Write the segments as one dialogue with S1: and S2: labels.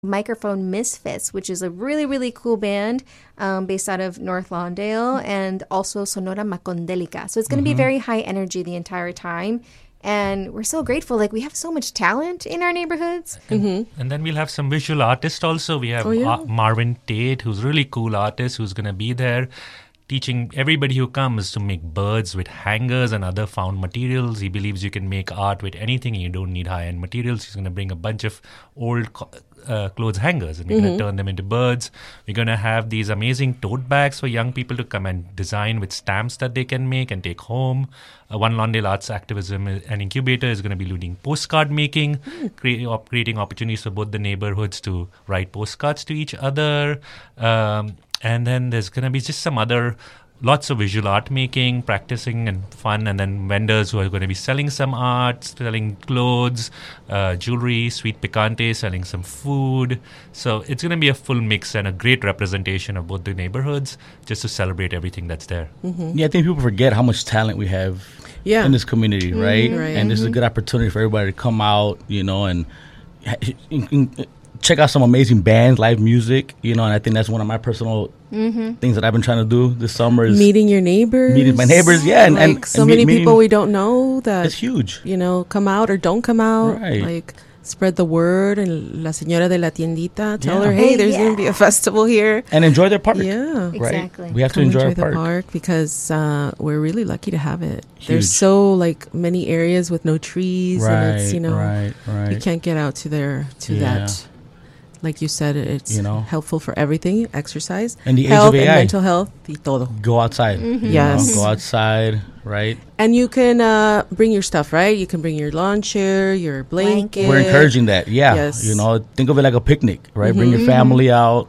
S1: Microphone Misfits, which is a really, really cool band based out of North Lawndale, and also Sonora Macondelica. So it's going to be very high energy the entire time. And we're so grateful. Like, we have so much talent in our neighborhoods.
S2: And then we'll have some visual artists also. We have Marvin Tate, who's a really cool artist, who's going to be there teaching everybody who comes to make birds with hangers and other found materials. He believes you can make art with anything and you don't need high-end materials. He's going to bring a bunch of old clothes hangers and we're going to turn them into birds. We're going to have these amazing tote bags for young people to come and design with stamps that they can make and take home. One Lawndale Arts Activism and Incubator is going to be leading postcard making, creating opportunities for both the neighborhoods to write postcards to each other. And then there's going to be just some other, lots of visual art making, practicing and fun. And then vendors who are going to be selling some art, selling clothes, jewelry, sweet picante, selling some food. So it's going to be a full mix and a great representation of both the neighborhoods just to celebrate everything that's there.
S3: Yeah, I think people forget how much talent we have in this community, right? And this is a good opportunity for everybody to come out, and check out some amazing bands, live music, and I think that's one of my personal things that I've been trying to do this summer is
S4: meeting your neighbors.
S3: Meeting my neighbors, and
S4: so many people we don't know that
S3: it's huge.
S4: Come out or don't come out.
S3: Right.
S4: Like, spread the word, and La Señora de la Tiendita, tell her, hey, there's going to be a festival here.
S3: And enjoy their park.
S4: Yeah.
S3: Right?
S1: Exactly.
S3: We have to enjoy our
S4: the park because we're really lucky to have it.
S3: Huge.
S4: There's so many areas with no trees, and it's
S3: right.
S4: you can't get out to that. Like you said, it's helpful for everything, exercise,
S3: and the
S4: health,
S3: age of AI.
S4: and mental health, y todo.
S3: Go outside.
S4: Yes.
S3: Go outside, right?
S4: And you can bring your stuff, right? You can bring your lawn chair, your blanket.
S3: We're encouraging that,
S4: Yes.
S3: Think of it like a picnic, right? Bring your family out.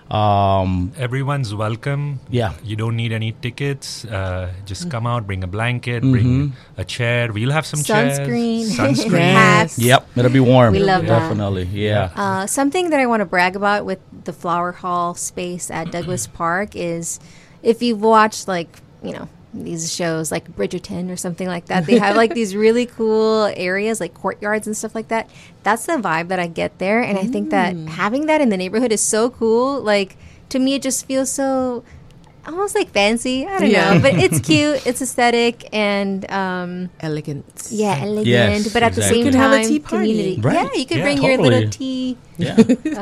S2: Everyone's welcome.
S3: Yeah.
S2: You don't need any tickets. Just come out, bring a blanket, bring a chair. We'll have some
S1: sunscreen.
S2: Sunscreen.
S1: Hats.
S3: Yep. It'll be warm.
S1: We love that.
S3: Definitely. Yeah.
S1: Something that I want to brag about with the Flower Hall space at Douglas Park is if you've watched these shows like Bridgerton or something like that, they have these really cool areas like courtyards and stuff like that. That's the vibe that I get there, and I think that having that in the neighborhood is so cool. Like, to me, it just feels so almost like fancy. I don't know, but it's cute, it's aesthetic, and
S4: elegant.
S1: Yeah, elegant.
S3: Yes,
S1: but at the same
S4: you can
S1: time,
S4: have a tea party.
S1: community.
S3: Right.
S1: Yeah, you could bring your little tea.
S3: Yeah.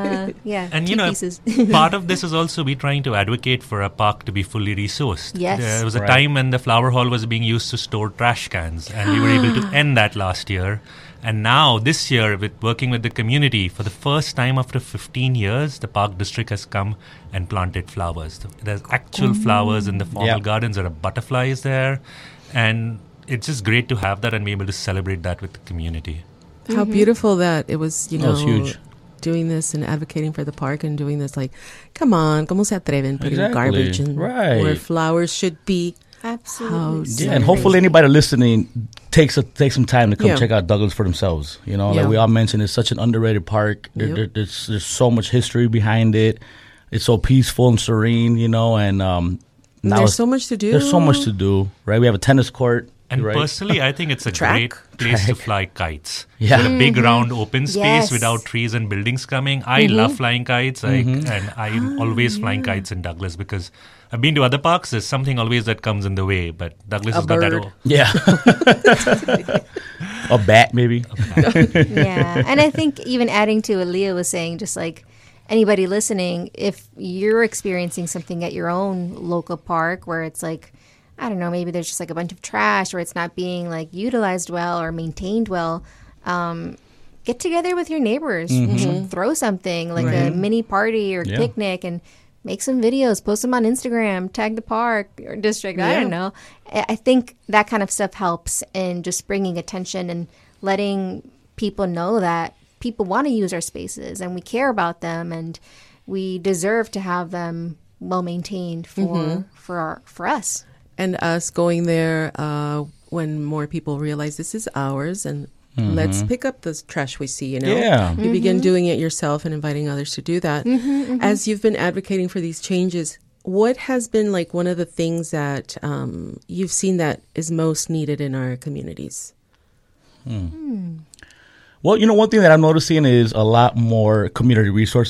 S2: And
S1: tea pieces.
S2: part of this is also we trying to advocate for a park to be fully resourced.
S1: Yes.
S2: There was a time when the flower hall was being used to store trash cans, and we were able to end that last year. And now, this year, with working with the community, for the first time after 15 years, the Park District has come and planted flowers. There's actual flowers in the formal gardens. There are butterflies there. And it's just great to have that and be able to celebrate that with the community.
S4: How beautiful that it was,
S3: That was huge.
S4: doing this and advocating for the park and doing this. Like, come on, ¿cómo se atreven putting garbage in where flowers should be?
S1: Absolutely.
S3: Yeah, and hopefully anybody listening take some time to come check out Douglas for themselves. Like we all mentioned, it's such an underrated park. There's so much history behind it. It's so peaceful and serene, and now
S4: there's so much to do.
S3: There's so much to do, right? We have a tennis court.
S2: And
S3: right?
S2: personally, I think it's a great place to fly kites.
S3: Yeah.
S2: With a big round open space without trees and buildings coming. I love flying kites, and I'm always flying kites in Douglas because I've been to other parks. There's something always that comes in the way, but Douglas has got that.
S3: Yeah. A bat, maybe.
S1: Yeah. And I think even adding to what Leah was saying, just like anybody listening, if you're experiencing something at your own local park where it's like, I don't know, maybe there's just like a bunch of trash or it's not being like utilized well or maintained well, get together with your neighbors, throw something like a mini party or picnic and make some videos, post them on Instagram, tag the park or district. I don't know. I think that kind of stuff helps in just bringing attention and letting people know that people want to use our spaces and we care about them and we deserve to have them well maintained for us.
S4: And us going there when more people realize this is ours and let's pick up the trash we see,
S3: Yeah.
S4: You begin doing it yourself and inviting others to do that. As you've been advocating for these changes, what has been like one of the things that you've seen that is most needed in our communities?
S3: Well, one thing that I'm noticing is a lot more community resources